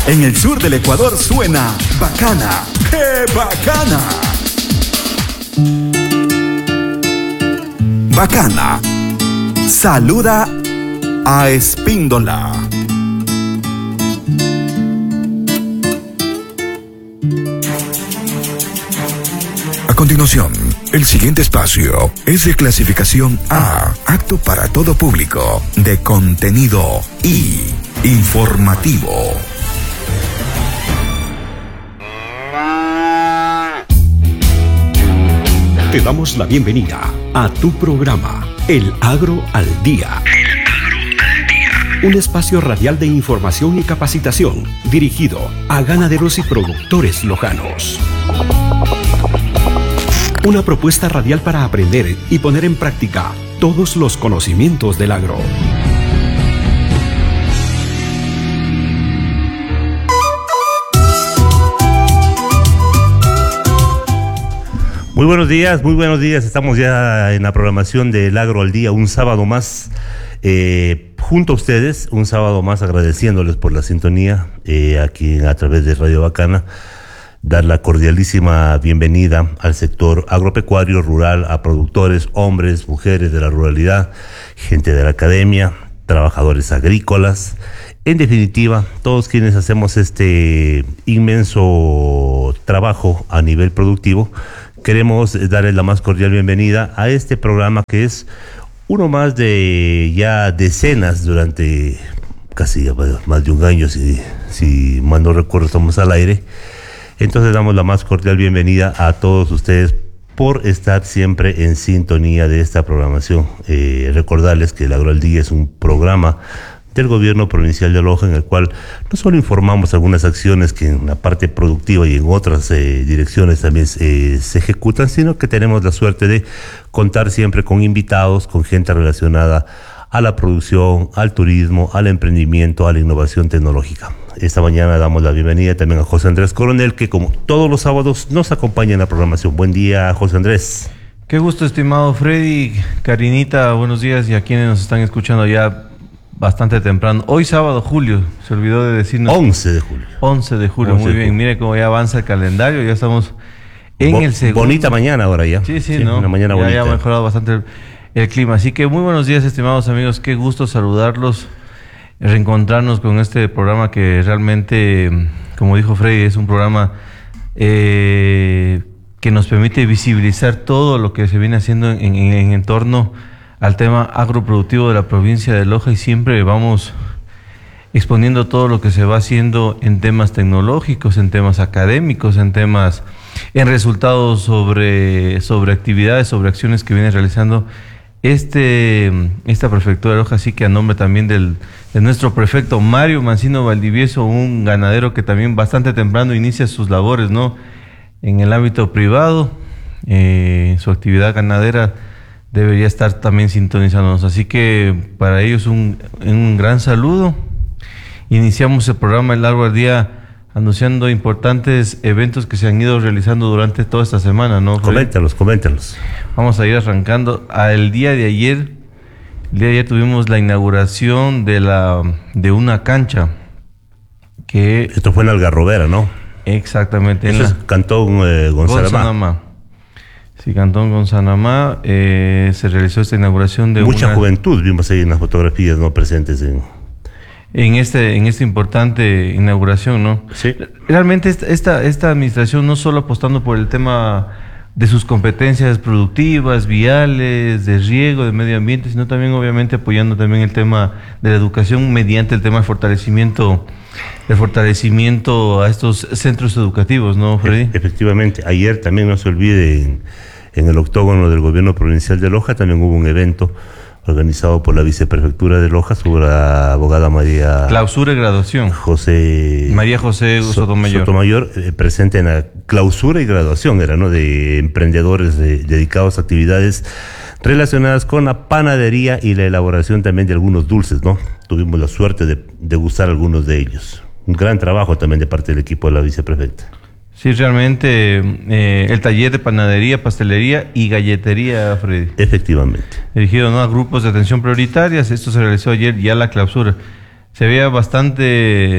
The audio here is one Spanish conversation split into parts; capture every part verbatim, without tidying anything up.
En el sur del Ecuador suena Bacana. ¡Qué bacana! Bacana. Saluda a Espíndola. A continuación, el siguiente espacio es de clasificación A, apto para todo público, de contenido I, informativo. Te damos la bienvenida a tu programa, El Agro al Día. El Agro al Día. Un espacio radial de información y capacitación dirigido a ganaderos y productores lojanos. Una propuesta radial para aprender y poner en práctica todos los conocimientos del agro. Muy buenos días, muy buenos días. Estamos ya en la programación del Agro al Día, un sábado más eh, junto a ustedes, un sábado más agradeciéndoles por la sintonía eh, aquí a través de Radio Bacana. Dar la cordialísima bienvenida al sector agropecuario rural, a productores, hombres, mujeres de la ruralidad, gente de la academia, trabajadores agrícolas, en definitiva, todos quienes hacemos este inmenso trabajo a nivel productivo. Queremos darles la más cordial bienvenida a este programa que es uno más de ya decenas durante casi más de un año, si, si mal no recuerdo, estamos al aire. Entonces damos la más cordial bienvenida a todos ustedes por estar siempre en sintonía de esta programación. Eh, recordarles que el Agro al Día es un programa del gobierno provincial de Loja en el cual no solo informamos algunas acciones que en la parte productiva y en otras eh, direcciones también eh, se ejecutan, sino que tenemos la suerte de contar siempre con invitados, con gente relacionada a la producción, al turismo, al emprendimiento, a la innovación tecnológica. Esta mañana damos la bienvenida también a José Andrés Coronel, que como todos los sábados nos acompaña en la programación. Buen día, José Andrés. Qué gusto, estimado Freddy, Karinita, buenos días, y a quienes nos están escuchando ya bastante temprano. Hoy sábado, Julio, se olvidó de decirnos. once de julio. once de julio, once muy de bien. julio. Mire cómo ya avanza el calendario, ya estamos en Bo- el segundo. Bonita mañana ahora ya. Sí, sí, sí ¿no? Una mañana ya, bonita. ya ha mejorado bastante el, el clima. Así que muy buenos días, estimados amigos. Qué gusto saludarlos, reencontrarnos con este programa que realmente, como dijo Freddy, es un programa eh, que nos permite visibilizar todo lo que se viene haciendo en, en, en, en torno al tema agroproductivo de la provincia de Loja, y siempre vamos exponiendo todo lo que se va haciendo en temas tecnológicos, en temas académicos, en temas, en resultados sobre, sobre actividades, sobre acciones que viene realizando este, esta prefectura de Loja. Así que a nombre también del, de nuestro prefecto Mario Mancino Valdivieso, un ganadero que también bastante temprano inicia sus labores, ¿no?, en el ámbito privado, eh, su actividad ganadera debería estar también sintonizándonos. Así que para ellos un, un gran saludo. Iniciamos el programa El Agro al Día anunciando importantes eventos que se han ido realizando durante toda esta semana, ¿no, Fred? Coméntalos, coméntalos. Vamos a ir arrancando. El día de ayer, el día de ayer tuvimos la inauguración de la de una cancha que... Esto fue en Algarrobera, ¿no? Exactamente. Eso en es la, Cantón eh, González. Gonzanamá. Sí, Cantón Gonzanamá, eh, se realizó esta inauguración de mucha una, juventud vimos ahí en las fotografías, no presentes en en este en esta importante inauguración, ¿no? Sí. Realmente esta, esta esta administración no solo apostando por el tema de sus competencias productivas, viales, de riego, de medio ambiente, sino también obviamente apoyando también el tema de la educación mediante el tema del fortalecimiento el fortalecimiento a estos centros educativos, ¿no, Freddy? E- efectivamente, ayer también no se olvide en, en el octógono del gobierno provincial de Loja también hubo un evento organizado por la viceprefectura de Loja sobre la abogada María Clausura y graduación. José María José Sotomayor. Sotomayor, eh, presente en la clausura y graduación, era, ¿no?, de emprendedores de, dedicados a actividades relacionadas con la panadería y la elaboración también de algunos dulces, ¿no? Tuvimos la suerte de degustar algunos de ellos. Un gran trabajo también de parte del equipo de la viceprefecta. Sí, realmente eh, el taller de panadería, pastelería y galletería, Freddy. Efectivamente. Dirigido, ¿no?, a grupos de atención prioritarias. Esto se realizó ayer, ya la clausura. Se veía bastante,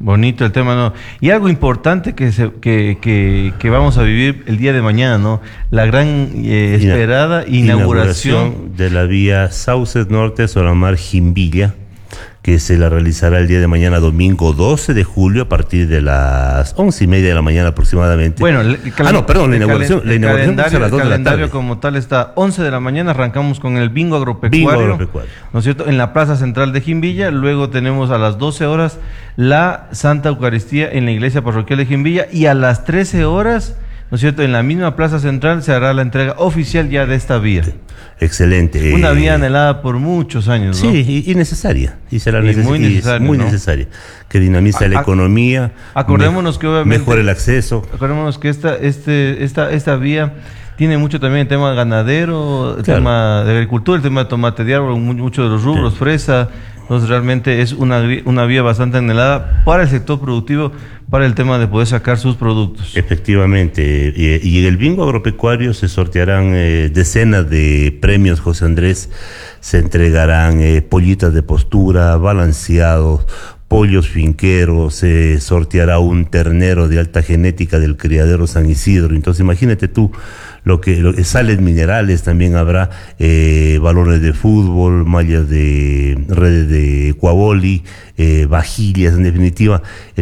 Bonito el tema, ¿no? Y algo importante que, se, que, que, que vamos a vivir el día de mañana, ¿no? La gran eh, esperada inauguración, inauguración de la vía Sauces Norte Solamar Jimbilla, que se la realizará el día de mañana, domingo doce de julio, a partir de las once y media de la mañana aproximadamente. Bueno, el, el ah, no, perdón, la inauguración, calen, la inauguración calendario, a las dos el de la calendario tarde. como tal está once de la mañana, arrancamos con el bingo agropecuario, Bingo agropecuario, ¿no es cierto? En la plaza central de Jimbilla, luego tenemos a las doce horas la Santa Eucaristía en la iglesia parroquial de Jimbilla, y a las trece horas, ¿no es cierto?, en la misma plaza central se hará la entrega oficial ya de esta vía. Excelente. Una eh, vía anhelada por muchos años, ¿no? Sí, y, y necesaria. Y será Y neces muy y es necesaria, muy ¿no? necesaria. Que dinamiza A- la a- economía. acordémonos que obviamente- mejore el acceso. Acordémonos que esta, este, esta, esta vía tiene mucho también el tema ganadero, el Claro. tema de agricultura, el tema de tomate de árbol, mu- muchos de los rubros, Sí. fresa. Entonces realmente es una, vi- una vía bastante anhelada para el sector productivo, para el tema de poder sacar sus productos. Efectivamente. Y, y en el bingo agropecuario se sortearán eh, decenas de premios, José Andrés. Se entregarán eh, pollitas de postura, balanceados, pollos finqueros, se sorteará un ternero de alta genética del criadero San Isidro. Entonces imagínate tú lo que, lo, sales minerales, también habrá eh, balones de fútbol, mallas de redes de cuaboli, eh, vajillas, en definitiva. El